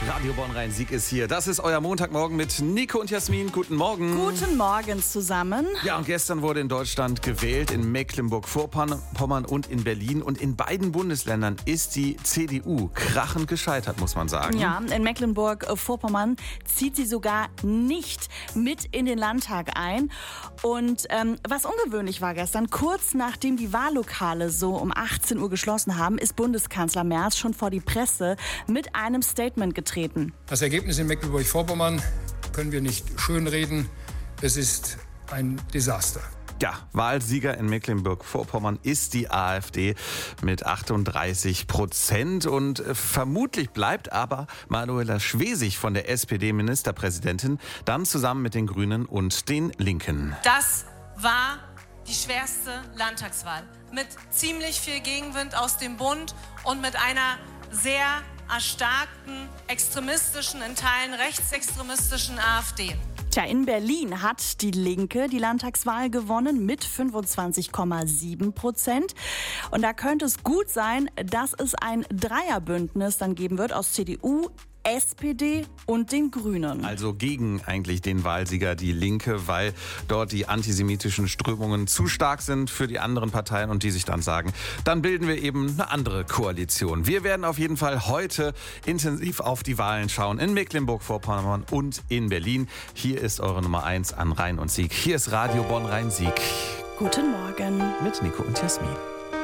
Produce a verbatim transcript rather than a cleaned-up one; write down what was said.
Radio Bonn-Rhein-Sieg ist hier. Das ist euer Montagmorgen mit Nico und Jasmin. Guten Morgen. Guten Morgen zusammen. Ja, und gestern wurde in Deutschland gewählt, in Mecklenburg-Vorpommern und in Berlin. Und in beiden Bundesländern ist die C D U krachend gescheitert, muss man sagen. Ja, in Mecklenburg-Vorpommern zieht sie sogar nicht mit in den Landtag ein. Und ähm, was ungewöhnlich war gestern, kurz nachdem die Wahllokale so um achtzehn Uhr geschlossen haben, ist Bundeskanzler Merz schon vor die Presse mit einem Statement getreten. Das Ergebnis in Mecklenburg-Vorpommern können wir nicht schönreden. Es ist ein Desaster. Ja, Wahlsieger in Mecklenburg-Vorpommern ist die AfD mit achtunddreißig Prozent. Und vermutlich bleibt aber Manuela Schwesig von der S P D-Ministerpräsidentin dann zusammen mit den Grünen und den Linken. Das war die schwerste Landtagswahl mit ziemlich viel Gegenwind aus dem Bund und mit einer sehr erstarkten, extremistischen, in Teilen rechtsextremistischen AfD. Tja, in Berlin hat die Linke die Landtagswahl gewonnen mit fünfundzwanzig Komma sieben Prozent. Und da könnte es gut sein, dass es ein Dreierbündnis dann geben wird aus C D U, S P D und den Grünen. Also gegen eigentlich den Wahlsieger, die Linke, weil dort die antisemitischen Strömungen zu stark sind für die anderen Parteien und die sich dann sagen, dann bilden wir eben eine andere Koalition. Wir werden auf jeden Fall heute intensiv auf die Wahlen schauen in Mecklenburg-Vorpommern und in Berlin. Hier ist eure Nummer eins an Rhein und Sieg. Hier ist Radio Bonn-Rhein-Sieg. Guten Morgen. Mit Nico und Jasmin.